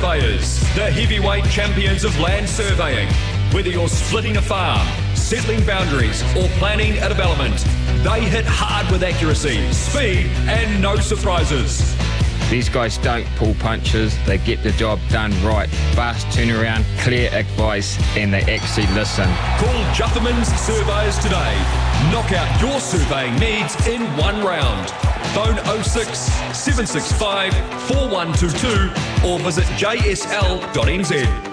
Surveyors, the heavyweight champions of land surveying. Whether you're splitting a farm, settling boundaries, or planning a development, they hit hard with accuracy, speed, and no surprises. These guys don't pull punches, they get the job done right. Fast turnaround, clear advice, and they actually listen. Call Jufferman's Surveyors today. Knock out your surveying needs in one round. Phone 06 765 4122 or visit jsl.nz.